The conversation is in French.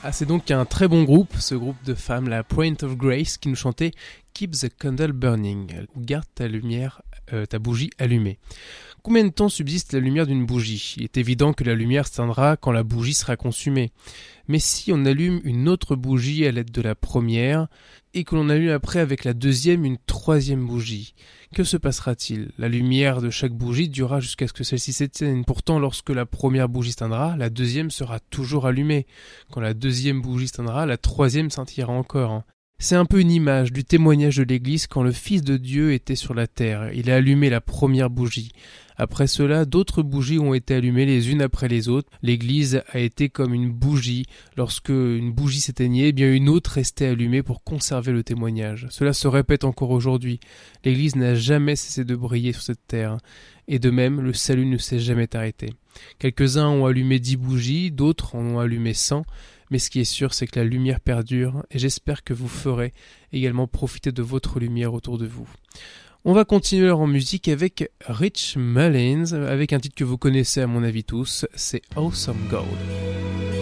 Ah, c'est donc un très bon groupe, ce groupe de femmes, la Point of Grace, qui nous chantait Keep the Candle Burning, ou garde ta lumière, ta bougie allumée. Combien de temps subsiste la lumière d'une bougie ? Il est évident que la lumière s'éteindra quand la bougie sera consumée. Mais si on allume une autre bougie à l'aide de la première, et que l'on allume après avec la deuxième une troisième bougie, que se passera-t-il ? La lumière de chaque bougie durera jusqu'à ce que celle-ci s'éteigne. Pourtant, lorsque la première bougie s'éteindra, la deuxième sera toujours allumée. Quand la deuxième bougie s'éteindra, la troisième scintillera encore. C'est un peu une image du témoignage de l'Église quand le Fils de Dieu était sur la terre. Il a allumé la première bougie. Après cela, d'autres bougies ont été allumées les unes après les autres. L'Église a été comme une bougie. Lorsque une bougie s'éteignait, eh bien une autre restait allumée pour conserver le témoignage. Cela se répète encore aujourd'hui. L'Église n'a jamais cessé de briller sur cette terre. Et de même, le salut ne s'est jamais arrêté. Quelques-uns ont allumé 10 bougies, d'autres en ont allumé 100. Mais ce qui est sûr, c'est que la lumière perdure, et j'espère que vous ferez également profiter de votre lumière autour de vous. On va continuer en musique avec Rich Mullins, avec un titre que vous connaissez à mon avis tous, c'est Awesome Gold.